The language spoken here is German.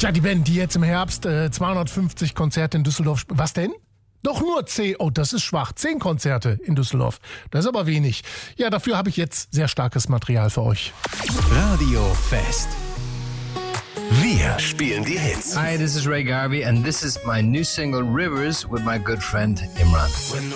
Tja, die Band, die jetzt im Herbst 250 Konzerte in Düsseldorf... Was denn? Doch nur 10. Oh, das ist schwach. 10 Konzerte in Düsseldorf. Das ist aber wenig. Ja, dafür habe ich jetzt sehr starkes Material für euch. Radio Fest. Wir spielen die Hits. Hi, this is Ray Garvey and this is my new single Rivers with my good friend Imran.